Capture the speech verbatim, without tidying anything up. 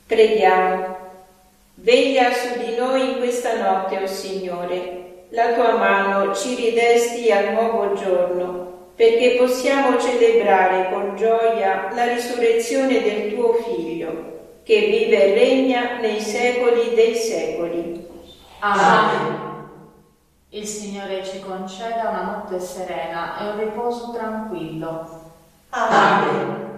Preghiamo. Veglia su di noi in questa notte, o Signore. La tua mano ci ridesti al nuovo giorno, perché possiamo celebrare con gioia la risurrezione del tuo Figlio, che vive e regna nei secoli dei secoli. Amen. Il Signore ci conceda una notte serena e un riposo tranquillo. Amen.